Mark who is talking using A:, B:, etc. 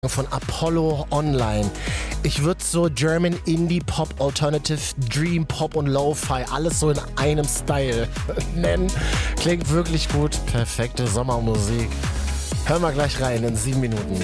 A: von Apollo Online. Ich würde so German Indie Pop, Alternative, Dream Pop und Lo-Fi, alles so in einem Style nennen. Klingt wirklich gut. Perfekte Sommermusik. Hören wir gleich rein in 7 Minuten.